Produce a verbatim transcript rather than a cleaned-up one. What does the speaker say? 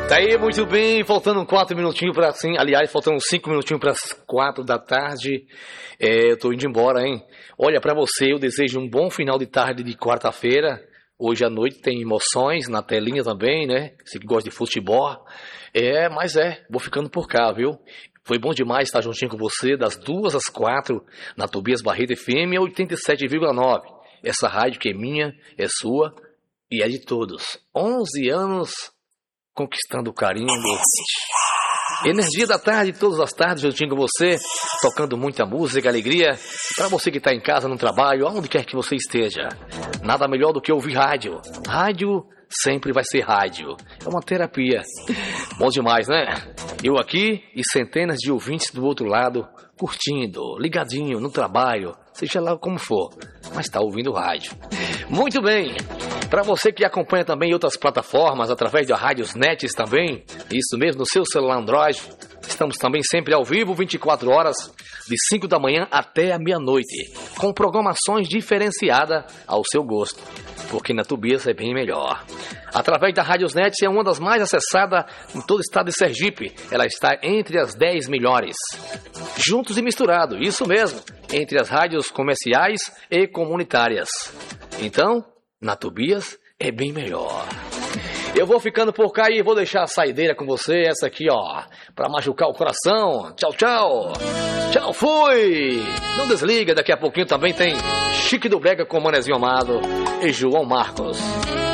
Tá aí, muito bem, faltando quatro minutinhos para assim, aliás, faltando cinco minutinhos para as quatro da tarde. É, eu tô indo embora, hein? Olha, para você, eu desejo um bom final de tarde de quarta-feira. Hoje à noite tem emoções na telinha também, né? Você que gosta de futebol. É, mas é, vou ficando por cá, viu? Foi bom demais estar juntinho com você, das duas às quatro, na Tobias Barreto F M oitenta e sete vírgula nove. Essa rádio que é minha, é sua e é de todos. onze anos conquistando o carinho do ouvinte. Energia da tarde, todas as tardes, juntinho com você, tocando muita música, alegria. Para você que está em casa, no trabalho, aonde quer que você esteja. Nada melhor do que ouvir rádio. Rádio sempre vai ser rádio. É uma terapia. Bom demais, né? Eu aqui e centenas de ouvintes do outro lado, curtindo, ligadinho, no trabalho, seja lá como for, mas está ouvindo rádio. Muito bem. Para você que acompanha também outras plataformas, através da Rádios Nets também, isso mesmo, no seu celular Android, estamos também sempre ao vivo, vinte e quatro horas, de cinco da manhã até a meia-noite, com programações diferenciadas ao seu gosto, porque na Tobias é bem melhor. Através da Rádios Nets é uma das mais acessadas em todo o estado de Sergipe, ela está entre as dez melhores. Juntos e misturados, isso mesmo, entre as rádios comerciais e comunitárias. Então, na Tobias é bem melhor. Eu vou ficando por cá e vou deixar a saideira com você, essa aqui, ó, pra machucar o coração. Tchau, tchau. Tchau, fui. Não desliga, daqui a pouquinho também tem Chique do Brega com Manezinho Amado e João Marcos.